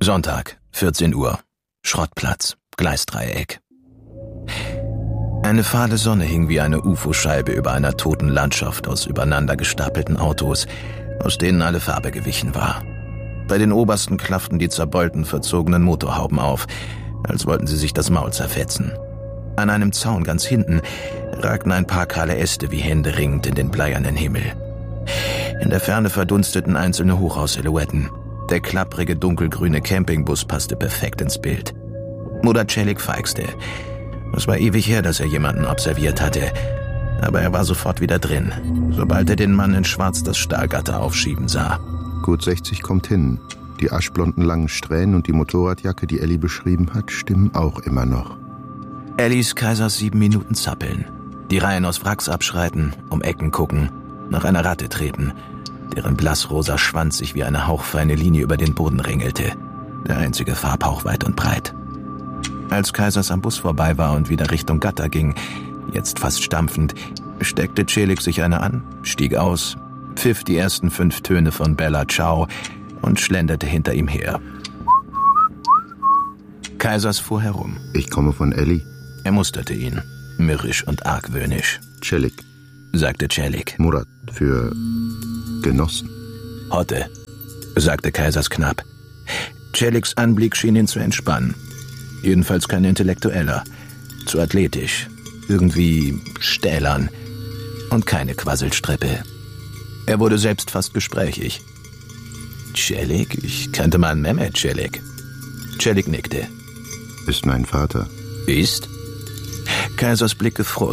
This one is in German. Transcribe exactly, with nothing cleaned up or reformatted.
Sonntag, vierzehn Uhr. Schrottplatz, Gleisdreieck. Eine fahle Sonne hing wie eine U F O-Scheibe über einer toten Landschaft aus übereinander gestapelten Autos, aus denen alle Farbe gewichen war. Bei den obersten klafften die zerbeulten, verzogenen Motorhauben auf, als wollten sie sich das Maul zerfetzen. An einem Zaun ganz hinten ragten ein paar kahle Äste wie händeringend in den bleiernen Himmel. In der Ferne verdunsteten einzelne Hochhaussilhouetten. Der klapprige, dunkelgrüne Campingbus passte perfekt ins Bild. Mutter Celik feixte. Es war ewig her, dass er jemanden observiert hatte. Aber er war sofort wieder drin, sobald er den Mann in Schwarz das Stahlgatter aufschieben sah. Gut sechzig kommt hin. Die aschblonden langen Strähnen und die Motorradjacke, die Elli beschrieben hat, stimmen auch immer noch. Er ließ Kaisers sieben Minuten zappeln. Die Reihen aus Wracks abschreiten, um Ecken gucken, nach einer Ratte treten, deren blassrosa Schwanz sich wie eine hauchfeine Linie über den Boden ringelte. Der einzige Farbhauch weit und breit. Als Kaisers am Bus vorbei war und wieder Richtung Gatter ging, jetzt fast stampfend, steckte Celik sich eine an, stieg aus, pfiff die ersten fünf Töne von Bella Ciao und schlenderte hinter ihm her. Kaisers fuhr herum. Ich komme von Elli. Er musterte ihn, mürrisch und argwöhnisch. Celik, sagte Celik. Murat, für Genossen. Hotte, sagte Kaisers knapp. Celiks Anblick schien ihn zu entspannen. Jedenfalls kein Intellektueller. Zu athletisch. Irgendwie stählern. Und keine Quasselstrippe. Er wurde selbst fast gesprächig. Celik? Ich kannte mal einen Mehmet Celik. Celik nickte. Ist mein Vater. Ist? Kaisers Blick gefroren.